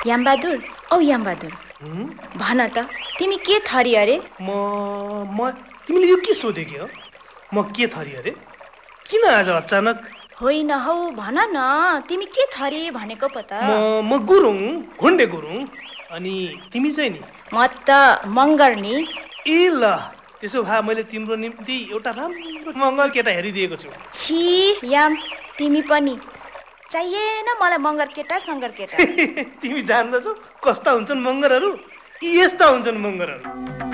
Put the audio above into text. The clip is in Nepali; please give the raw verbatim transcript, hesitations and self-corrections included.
यामबहादुर, औ यामबहादुर, भन त तिमी के थरी अरे? म म तिमीले यो के सोधे के हो? म के थरी अरे? किन आज अचानक? होइन हौ, भन न तिमी के थरी भनेको पो त? म म गुरुङ, घुन्डे गुरुङ। अनि तिमी चाहिँ नि? म त मङ्गर नि। ए ल, त्यसो भए मैले तिम्रो निम्ति एउटा राम्रो मङ्गर केटा हेरिदिएको छु। छी याम, तिमी पनि चाहिएन मलाई मङ्गर केटा सङ्गर केटा। तिमी जान्दछौ कस्ता हुन्छन् मङ्गरहरू? यस्ता हुन्छन् मङ्गरहरू।